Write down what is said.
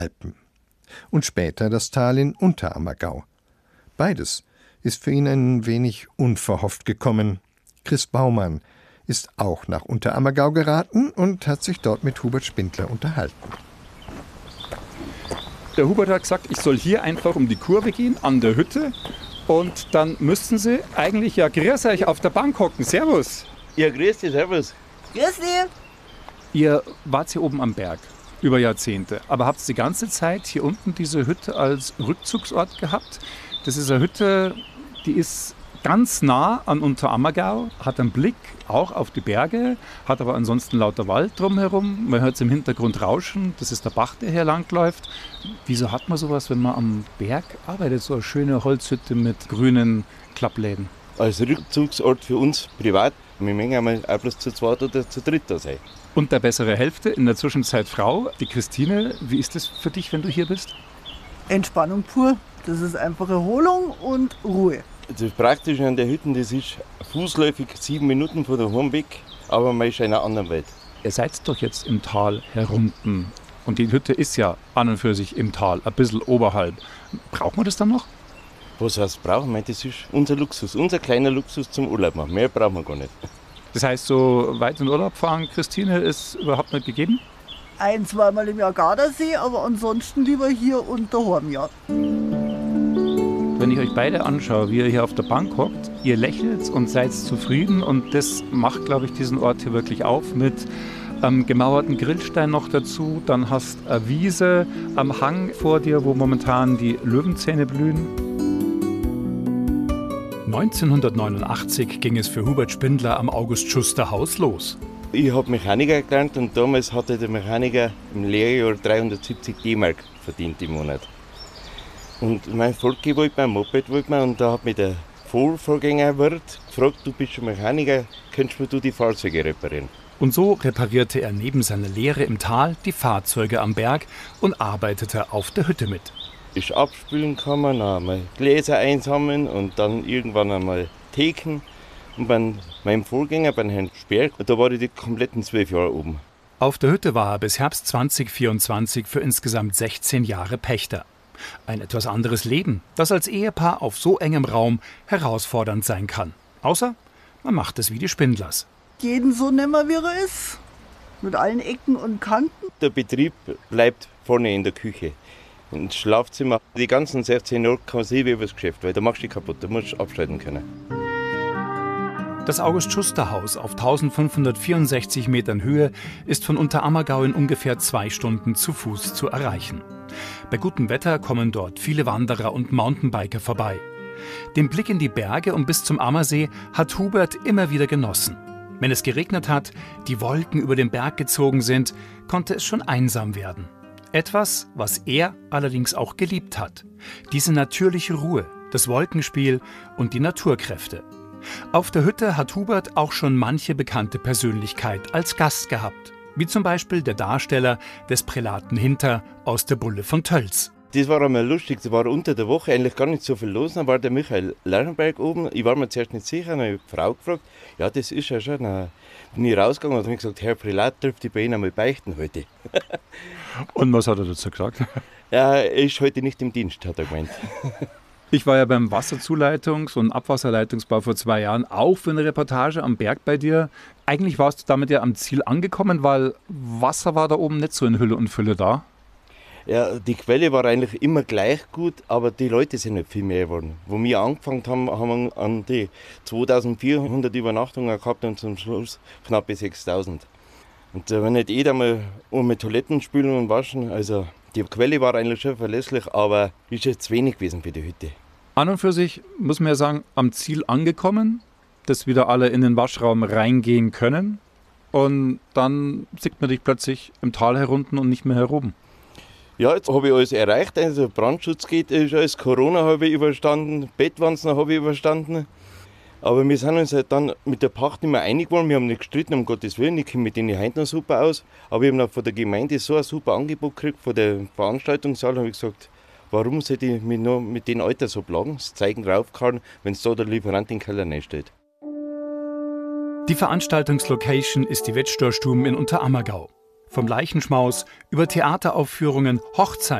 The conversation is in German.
Alpen. Und später das Tal in Unterammergau. Beides ist für ihn ein wenig unverhofft gekommen. Chris Baumann ist auch nach Unterammergau geraten und hat sich dort mit Hubert Spindler unterhalten. Der Hubert hat gesagt, ich soll hier einfach um die Kurve gehen, an der Hütte. Und dann müssten Sie eigentlich ja grüß euch auf der Bank hocken. Servus. Ja, grüß dich, servus. Grüß dich. Ihr wart hier oben am Berg über Jahrzehnte, aber habt die ganze Zeit hier unten diese Hütte als Rückzugsort gehabt. Das ist eine Hütte, die ist ganz nah an Unterammergau, hat einen Blick auch auf die Berge, hat aber ansonsten lauter Wald drumherum. Man hört es im Hintergrund rauschen, das ist der Bach, der hier langläuft. Wieso hat man sowas, wenn man am Berg arbeitet, so eine schöne Holzhütte mit grünen Klappläden? Als Rückzugsort für uns privat, wir mögen einmal auch bloß zu zweit oder zu dritt da sein. Und der bessere Hälfte, in der Zwischenzeit Frau, die Christine. Wie ist das für dich, wenn du hier bist? Entspannung pur. Das ist einfach Erholung und Ruhe. Das Praktische an der Hütte, das ist fußläufig 7 Minuten von daheim weg, aber man ist in einer anderen Welt. Ihr seid doch jetzt im Tal herunten. Und die Hütte ist ja an und für sich im Tal, ein bisschen oberhalb. Braucht man das dann noch? Was heißt brauchen? Das ist unser Luxus, unser kleiner Luxus zum Urlaub machen. Mehr brauchen wir gar nicht. Das heißt, so weit in Urlaub fahren, Christine, ist überhaupt nicht gegeben? 1-, 2-mal im Jahr Gardasee, aber ansonsten lieber hier und daheim, ja. Wenn ich euch beide anschaue, wie ihr hier auf der Bank hockt, ihr lächelt und seid zufrieden und das macht, glaube ich, diesen Ort hier wirklich auf mit gemauerten Grillstein noch dazu. Dann hast du eine Wiese am Hang vor dir, wo momentan die Löwenzähne blühen. 1989 ging es für Hubert Spindler am August-Schuster-Haus los. Ich habe Mechaniker gelernt und damals hatte der Mechaniker im Lehrjahr 370 D-Mark verdient im Monat. Und mein Volki wollte mir, ein Moped wollte mir, und da hat mich der Vorgängerwirt gefragt, du bist schon Mechaniker, könntest du die Fahrzeuge reparieren? Und so reparierte er neben seiner Lehre im Tal die Fahrzeuge am Berg und arbeitete auf der Hütte mit. Ich abspülen kann man, dann einmal Gläser einsammeln und dann irgendwann einmal Theken. Und bei meinem Vorgänger, bei Herrn Speer, da war ich die kompletten 12 Jahre oben. Auf der Hütte war er bis Herbst 2024 für insgesamt 16 Jahre Pächter. Ein etwas anderes Leben, das als Ehepaar auf so engem Raum herausfordernd sein kann. Außer man macht es wie die Spindlers. Jeden so nehmen, wie er ist. Mit allen Ecken und Kanten. Der Betrieb bleibt vorne in der Küche. Ins Schlafzimmer. Die ganzen 16 Jahre kann man sehen wie das Geschäft, weil da machst du dich kaputt, da musst du abschalten können. Das August-Schuster-Haus auf 1564 Metern Höhe ist von Unterammergau in ungefähr 2 Stunden zu Fuß zu erreichen. Bei gutem Wetter kommen dort viele Wanderer und Mountainbiker vorbei. Den Blick in die Berge und bis zum Ammersee hat Hubert immer wieder genossen. Wenn es geregnet hat, die Wolken über den Berg gezogen sind, konnte es schon einsam werden. Etwas, was er allerdings auch geliebt hat. Diese natürliche Ruhe, das Wolkenspiel und die Naturkräfte. Auf der Hütte hat Hubert auch schon manche bekannte Persönlichkeit als Gast gehabt. Wie zum Beispiel der Darsteller des Prälaten Hinter aus der Bulle von Tölz. Das war einmal lustig, das war unter der Woche eigentlich gar nicht so viel los. Dann war der Michael Lerchenberg oben, ich war mir zuerst nicht sicher, dann habe ich die Frau gefragt, ja das ist ja schon. Dann bin ich rausgegangen und habe gesagt, Herr Prälat, dürfte ich bei Ihnen einmal beichten heute. Und was hat er dazu gesagt? Ja, er ist heute nicht im Dienst, hat er gemeint. Ich war ja beim Wasserzuleitungs- und Abwasserleitungsbau vor 2 Jahren auch für eine Reportage am Berg bei dir. Eigentlich warst du damit ja am Ziel angekommen, weil Wasser war da oben nicht so in Hülle und Fülle da. Ja, die Quelle war eigentlich immer gleich gut, aber die Leute sind nicht viel mehr geworden. Wo wir angefangen haben, haben wir an die 2400 Übernachtungen gehabt und zum Schluss knapp 6000. Und wenn nicht jeder mal mit Toiletten spülen und waschen, also die Quelle war eigentlich schon verlässlich, aber ist jetzt wenig gewesen für die Hütte. An und für sich muss man ja sagen, am Ziel angekommen, dass wieder alle in den Waschraum reingehen können und dann sieht man dich plötzlich im Tal herunten und nicht mehr heroben. Ja, jetzt habe ich alles erreicht, also Brandschutz geht, ist alles, Corona habe ich überstanden, Bettwanzen habe ich überstanden. Aber wir sind uns halt dann mit der Pacht nicht mehr einig geworden, wir haben nicht gestritten, um Gottes Willen, ich komme mit denen heute noch super aus. Aber ich habe von der Gemeinde so ein super Angebot gekriegt, von der Veranstaltungssaal, habe ich gesagt, warum sollte ich mich noch mit den Alter so plagen, das Zeigen draufgehalten, wenn es da der Lieferant in den Keller nicht steht. Die Veranstaltungslocation ist die Wettstorstuben in Unterammergau. Vom Leichenschmaus über Theateraufführungen, Hochzeiten